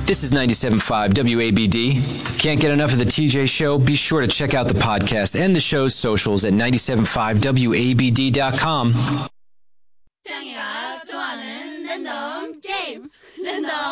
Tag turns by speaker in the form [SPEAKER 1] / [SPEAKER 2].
[SPEAKER 1] This is 97.5 WABD. Can't get enough of the TJ Show? Be sure to check out the podcast and the show's socials at 975WABD.com.
[SPEAKER 2] 짱이가 좋아하는 랜덤 게임 랜덤